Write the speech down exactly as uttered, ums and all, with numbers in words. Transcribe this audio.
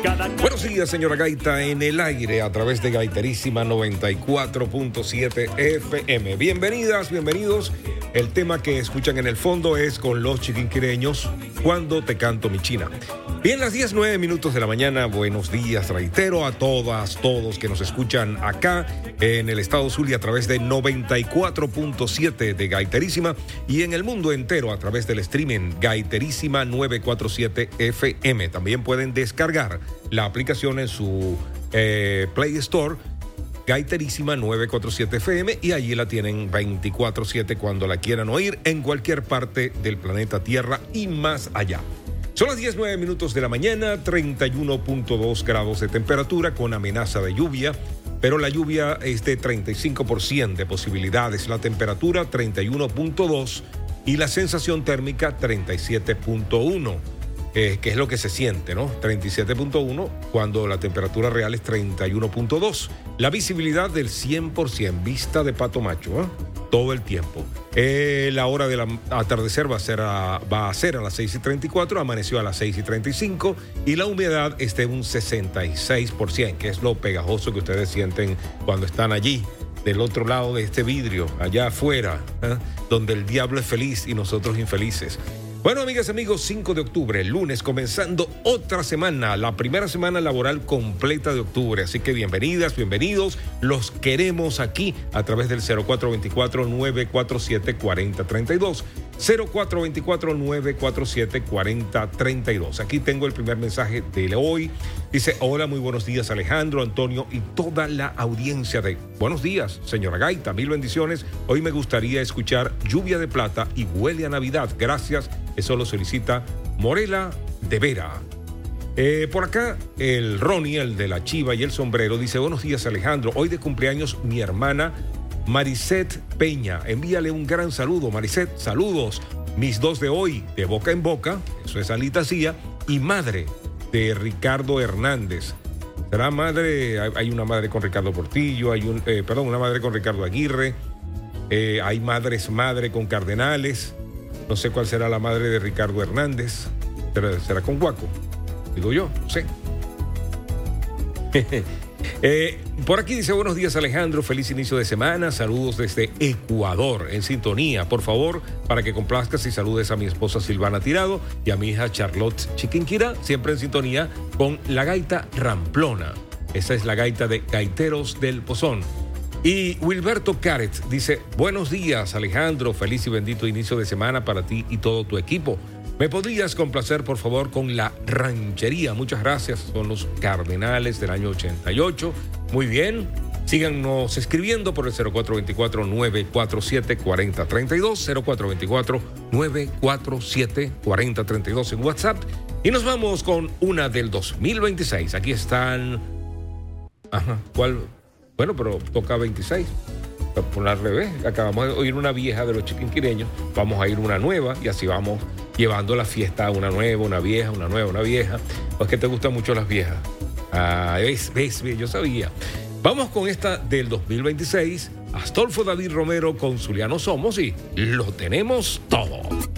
Buenos días, señora Gaita, en el aire a través de Gaiterísima noventa y cuatro punto siete F M. Bienvenidas, bienvenidos. El tema que escuchan en el fondo es con los chiquinquireños, Cuando te canto mi china. Bien, las diez nueve minutos de la mañana, buenos días, reitero a todas, todos que nos escuchan acá en el estado Zulia a través de noventa y cuatro punto siete de Gaiterísima y en el mundo entero a través del streaming Gaiterísima novecientos cuarenta y siete F M. También pueden descargar la aplicación en su eh, Play Store, Gaiterísima novecientos cuarenta y siete F M, y allí la tienen veinticuatro siete cuando la quieran oír en cualquier parte del planeta Tierra y más allá. Son las diez nueve minutos de la mañana, treinta y uno punto dos grados de temperatura con amenaza de lluvia, pero la lluvia es de treinta y cinco por ciento de posibilidades, la temperatura treinta y uno punto dos y la sensación térmica treinta y siete punto uno. Eh, que es lo que se siente, ¿no? treinta y siete punto uno cuando la temperatura real es treinta y uno punto dos. La visibilidad del cien por ciento, vista de pato macho, ¿eh? Todo el tiempo. Eh, la hora del atardecer va a, ser a, va a ser a las seis y treinta y cuatro, amaneció a las seis y treinta y cinco y la humedad es de un sesenta y seis por ciento, que es lo pegajoso que ustedes sienten cuando están allí, del otro lado de este vidrio, allá afuera, ¿eh? Donde el diablo es feliz y nosotros infelices. Bueno, amigas y amigos, cinco de octubre, lunes, comenzando otra semana, la primera semana laboral completa de octubre. Así que bienvenidas, bienvenidos. Los queremos aquí a través del cero cuatro dos cuatro, nueve cuatro siete, cuatro cero tres dos. cero cuatro dos cuatro, nueve cuatro siete, cuatro cero tres dos. Aquí tengo el primer mensaje de hoy. Dice, hola, muy buenos días, Alejandro, Antonio y toda la audiencia de... Buenos días, señora Gaita, mil bendiciones. Hoy me gustaría escuchar Lluvia de Plata y Huele a Navidad. Gracias. Eso lo solicita Morela de Vera. Eh, por acá, el Ronnie, el de la chiva y el sombrero, dice, buenos días, Alejandro. Hoy de cumpleaños mi hermana Maricet Peña. Envíale un gran saludo, Maricet. Saludos. Mis dos de hoy, de boca en boca, eso es Alita Cía, y madre de Ricardo Hernández. Será madre, hay una madre con Ricardo Portillo, hay un, eh, perdón, una madre con Ricardo Aguirre, eh, hay madres madre con Cardenales. No sé cuál será la madre de Ricardo Hernández. ¿Será, será con Guaco? Digo yo, no sé. eh, por aquí dice, buenos días, Alejandro. Feliz inicio de semana. Saludos desde Ecuador, en sintonía. Por favor, para que complazcas y saludes a mi esposa Silvana Tirado y a mi hija Charlotte Chiquinquirá, siempre en sintonía con la gaita Ramplona. Esa es la gaita de Gaiteros del Pozón. Y Wilberto Caret dice, buenos días, Alejandro, feliz y bendito inicio de semana para ti y todo tu equipo. ¿Me podrías complacer, por favor, con la ranchería? Muchas gracias, son los Cardenales del año ochenta y ocho. Muy bien, síganos escribiendo por el cero cuatro dos cuatro, nueve cuatro siete, cuatro cero tres dos, cero cuatro dos cuatro, nueve cuatro siete, cuatro cero tres dos en WhatsApp. Y nos vamos con una del dos mil veintiséis. Aquí están... Ajá, ¿cuál...? Bueno, pero toca veintiséis. Por al revés, acabamos de oír una vieja de los chiquinquireños, vamos a ir una nueva y así vamos llevando la fiesta a una nueva, una vieja, una nueva, una vieja. ¿O es que te gustan mucho las viejas? Ah, ves, ves, ves, yo sabía. Vamos con esta del dos mil veintiséis, Astolfo David Romero con Zuliano Somos y lo tenemos todo.